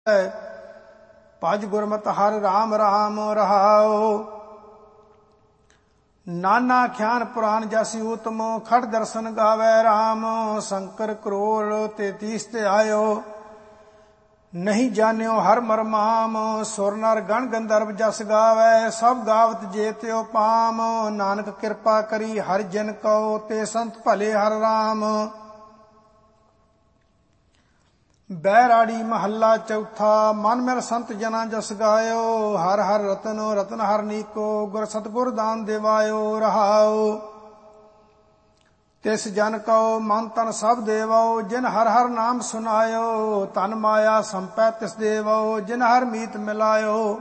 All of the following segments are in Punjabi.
ਭਜ ਗੁਰਮਤਿ ਹਰਿ ਰਾਮ ਰਾਮ ਰਹਾਉ। ਨਾਨਾ ਖਿਆਨ ਪੁਰਾਨ ਜਸੀ ਊਤਮ ਖੜ ਦਰਸ਼ਨ ਗਾਵੈ ਰਾਮ। ਸ਼ੰਕਰ ਕਰੋੜ 33 ਤੇ ਆਇਓ ਨਹੀਂ ਜਾਣਿਓ ਹਰ ਮਰਮਾਮ। ਸੁਰ ਨਰ ਗਣ ਗੰਧਰਵ ਜਸ ਗਾਵੈ ਸਭ ਗਾਵਤ ਜੇ ਤਿਉ ਪਾਮ। ਨਾਨਕ ਕਿਰਪਾ ਕਰੀ ਹਰਿ ਜਨ ਕਉ ਤੇ ਸੰਤ ਭਲੇ ਹਰਿ ਰਾਮ। ਬੈਰਾੜੀ ਮਹੱਲਾ ਚੌਥਾ। ਮਨ ਮਿਲ ਸੰਤ ਜਨਾ ਜਸ ਗਾਇਓ ਹਰ ਹਰ ਰਤਨ ਰਤਨ ਹਰ ਨੀਕੋ। ਗੁਰ ਸਤਿਗੁਰ ਦਾਨ ਦੇਵਾਇਓ ਰਹਾਉ। ਤਿਸ ਜਨ ਕਉ ਮਨ ਤਨ ਸਭ ਦੇਵੋ ਜਿਨ ਹਰ ਹਰ ਨਾਮ ਸੁਨਾਇਓ। ਤਨ ਮਾਇਆ ਸੰਪੈ ਤਿਸ ਦੇਵੋ ਜਿਨ ਹਰ ਮੀਤ ਮਿਲਾਇਓ।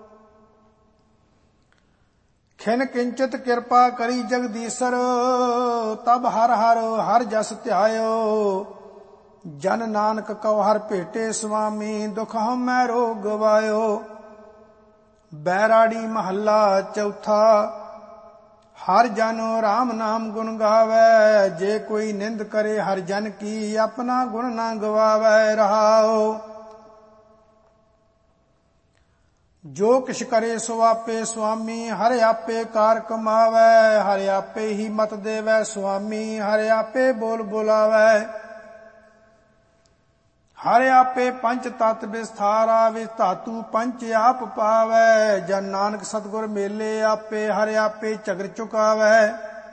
ਖਿਨ ਕਿੰਚਿਤ ਕਿਰਪਾ ਕਰੀ ਜਗਦੀਸ਼ਰ ਤਬ ਹਰ ਹਰ ਹਰ ਜਸ ਧਿਆਇਓ। ਜਨ ਨਾਨਕ ਕਉ ਹਰ ਭੇਟੇ ਸੁਆਮੀ ਦੁਖ ਹਉਮੈ ਰੋਗ ਗਵਾਇਓ। ਬੈਰਾੜੀ ਮਹੱਲਾ ਚੌਥਾ। ਹਰ ਜਨ ਰਾਮ ਨਾਮ ਗੁਣ ਗਾਵੈ ਜੇ ਕੋਈ ਨਿੰਦ ਕਰੇ ਹਰ ਜਨ ਕੀ ਆਪਣਾ ਗੁਣ ਨਾ ਗਵਾਵੈ ਰਹਾਉ। ਜੋ ਕਿਛ ਕਰੇ ਸੋ ਆਪੇ ਸੁਆਮੀ ਹਰਿ ਆਪੇ ਕਾਰ ਕਮਾਵੈ। ਹਰਿ ਆਪੇ ਹੀ ਮਤ ਦੇਵੈ ਸੁਆਮੀ ਹਰਿ ਆਪੇ ਬੋਲ ਬੁਲਾਵੈ। ਹਰਿ ਆਪੇ ਪੰਚ ਤਤ ਵਿਸਥਾਰਾ ਵਿਚ ਧਾਤੂ ਪੰਚ ਆਪ ਪਾਵੈ। ਜਨ ਨਾਨਕ ਸਤਿਗੁਰ ਮੇਲੇ ਆਪੇ ਹਰਿ ਆਪੇ ਝਗਰ ਚੁਕਾਵੈ।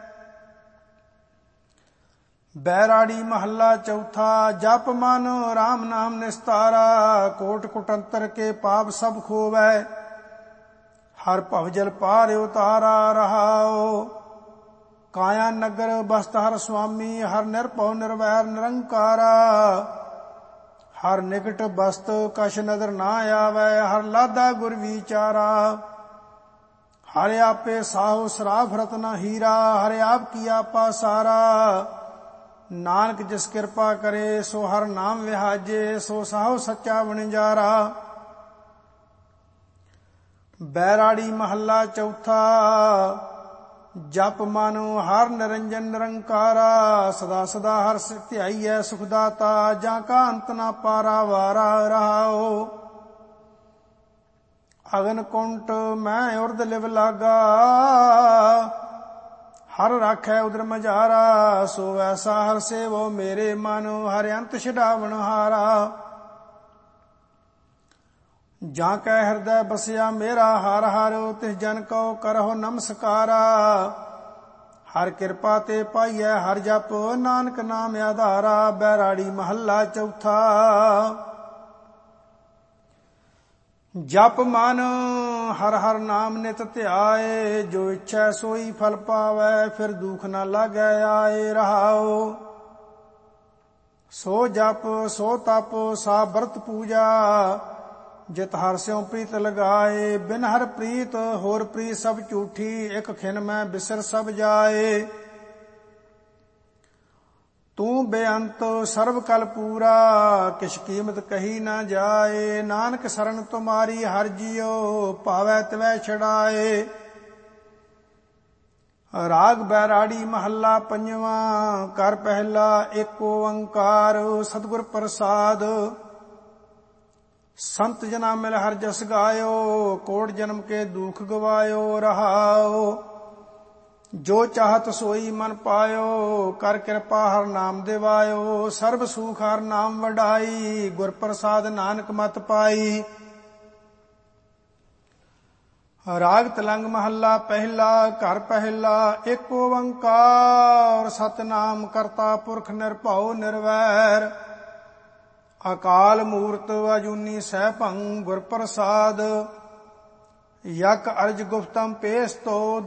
ਬੈਰਾੜੀ ਮਹੱਲਾ ਚੌਥਾ। ਜਪ ਮਨ ਰਾਮ ਨਾਮ ਨਿਸਤਾਰਾ ਕੋਟ ਕੁਟੰਤਰ ਕੇ ਪਾਪ ਸਭ ਖੋਵੈ। ਹਰ ਭਵ ਜਲ ਪਾਰ ਉਤਾਰਾ ਰਹਾਉ। ਕਾਇਆ ਨਗਰ ਬਸਤ ਹਰ ਸੁਆਮੀ ਹਰ ਨਿਰਭਉ ਨਿਰਵੈਰ ਨਿਰੰਕਾਰਾ। ਹਰ ਨਿਕਟ ਬਸਤ ਕਛ ਨਦਰ ਨਾ ਆਵੈ ਹਰ ਲਾਦਾ ਗੁਰ ਵਿਚਾਰਾ। ਹਰਿ ਆਪੇ ਸਾਹੁ ਸਰਾਫ ਰਤਨ ਹੀਰਾ ਹਰਿ ਆਪ ਕੀਆ ਪਾਸਾਰਾ। ਨਾਨਕ ਜਿਸ ਕਿਰਪਾ ਕਰੇ ਸੋ ਹਰ ਨਾਮ ਵਿਹਾਜੇ ਸੋ ਸਾਹੁ ਸੱਚਾ ਵਣਜਾਰਾ। ਬੈਰਾੜੀ ਮਹੱਲਾ ਚੌਥਾ। ਜਪ ਮਨ ਹਰ ਨਿਰੰਜਨ ਨਿਰੰਕਾਰਾ। ਸਦਾ ਸਦਾ ਹਰ ਧਿਆਈਐ ਸੁਖ ਦਾਤਾ ਜਾਂ ਕਾ ਅੰਤ ਨਾ ਪਾਰਾ ਵਾਰਾ ਰਹਾਉ। ਅਗਨ ਕੁੰਟ ਮੈਂ ਉਰਦ ਲਿਵ ਲਾਗਾ ਹਰ ਰਾਖੈ ਉਦਰ ਮਝਾਰਾ। ਸੋ ਐਸਾ ਹਰ ਸੇਵੋ ਮੇਰੇ ਮਨ ਹਰਿ ਅੰਤ ਛਡਾਵਣ ਹਾਰਾ। ਜਾਂ ਕੈ ਹਿਰਦੈ ਬਸਿਆ ਮੇਰਾ ਹਰ ਹਰ ਤਿਸ ਜਨ ਕਉ ਕਰਹੁ ਨਮਸਕਾਰਾ। ਹਰ ਕਿਰਪਾ ਤੇ ਪਾਈਐ ਹਰ ਜਪ ਨਾਨਕ ਨਾਮ ਆਧਾਰਾ। ਬੈਰਾੜੀ ਮਹੱਲਾ ਚੌਥਾ। ਜਪ ਮਨ ਹਰ ਹਰ ਨਾਮ ਨਿਤ ਧਿਆਏ ਜੋ ਇੱਛੈ ਸੋਈ ਫਲ ਪਾਵੈ ਫਿਰ ਦੁਖ ਨਾ ਲਾਗੈ ਆਏ ਰਹਾਉ। ਸੋ ਜਪ ਸੋ ਤਪ ਸਾ ਬਰਤ ਪੂਜਾ ਜਿਤ ਹਰ ਸਿਉ ਪ੍ਰੀਤ ਲਗਾਏ। ਬਿਨ ਹਰ ਪ੍ਰੀਤ ਹੋਰ ਪ੍ਰੀਤ ਸਭ ਝੂਠੀ ਇਕ ਖਿਨ ਮੈਂ ਬਿਸਰ ਸਭ ਜਾਏ। ਤੂੰ ਬੇਅੰਤ ਸਰਬ ਕਲ ਪੂਰਾ ਕਿਛ ਕੀਮਤ ਕਹੀ ਨਾ ਜਾਏ। ਨਾਨਕ ਸਰਣ ਤੁਮਾਰੀ ਹਰ ਜੀਉ ਭਾਵੈ ਤਿਵੈ ਛਡਾਏ। ਰਾਗ ਬੈਰਾੜੀ ਮਹੱਲਾ ਪੰਜਵਾਂ। ਕਰ ਪਹਿਲਾ ਏਕ ਓੰਕਾਰ ਸਤਿਗੁਰ ਪ੍ਰਸਾਦ। ਸੰਤ ਜਨਾ ਮਿਲ ਹਰ ਜਸ ਗਾਇਓ ਕੋਟ ਜਨਮ ਕੇ ਦੁਖ ਗਵਾਇਓ ਰਹਾਉ। ਜੋ ਚਾਹਤ ਸੋਈ ਮਨ ਪਾਇਓ ਕਰ ਕਿਰਪਾ ਹਰ ਨਾਮ ਦਿਵਾਇਓ। ਸਰਬ ਸੁਖ ਹਰ ਨਾਮ ਵਡਾਈ ਗੁਰ ਪ੍ਰਸਾਦ ਨਾਨਕ ਮਤ ਪਾਈ। ਰਾਗ ਤਲੰਗ ਮਹੱਲਾ ਪਹਿਲਾ। ਘਰ ਪਹਿਲਾ ਏਕ ਓੰਕਾਰ ਸਤਿਨਾਮ ਕਰਤਾ ਪੁਰਖ ਨਿਰਭਉ ਨਿਰਵੈਰ। ਅਕਾਲ ਮੂਰਤ ਅਜੂਨੀ ਸੈਭੰ ਗੁਰ ਪ੍ਰਸਾਦ। ਯਕ ਅਰਜ ਗੁਫਤਮ ਪੇਸ ਤੋ